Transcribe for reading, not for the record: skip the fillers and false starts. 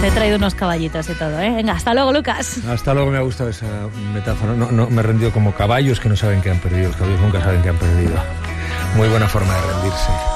Me he traído unos caballitos y todo, ¿eh? Venga, hasta luego, Lucas. Hasta luego, me ha gustado esa metáfora. No, me he rendido como caballos que no saben que han perdido. Los caballos nunca saben que han perdido. Muy buena forma de rendirse.